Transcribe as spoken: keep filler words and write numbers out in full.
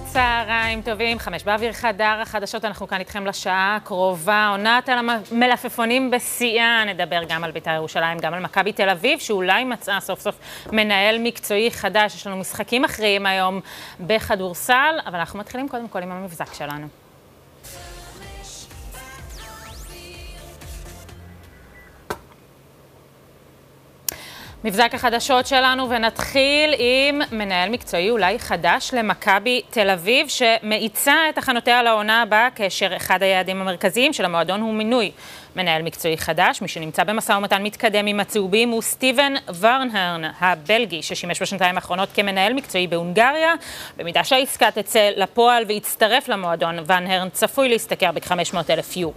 צהריים טובים, חמש באוויר חדר החדשות, אנחנו כאן איתכם לשעה הקרובה, עונת על המלפפונים בשיאה, נדבר גם על בית"ר ירושלים, גם על מכבי תל אביב, שאולי מצאה סוף סוף מנהל מקצועי חדש, יש לנו משחקים אחרים היום בכדורסל, אבל אנחנו מתחילים קודם כל עם המבזק שלנו. מבזק החדשות שלנו, ונתחיל עם מנהל מקצועי אולי חדש למכבי תל אביב, שמאיצה את הכנותיה לעונה הבאה, כאשר אחד היעדים המרכזיים של המועדון הוא מינוי מנהל מקצועי חדש. מי שנמצא במשא ומתן מתקדם עם הצהובים הוא סטיבן ורנהרן, הבלגי, ששימש בשנתיים האחרונות כמנהל מקצועי בהונגריה. במידה שהעסקה תצא לפועל והצטרף למועדון, ורנהרן צפוי להשתכר ב-חמש מאות אלף יורו.